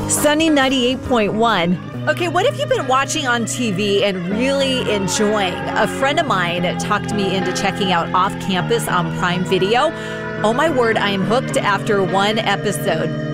Sunny 98.1. Okay, what have you been watching on TV and really enjoying? A friend of mine talked me into checking out Off Campus on Prime Video. Oh my word, I am hooked after one episode.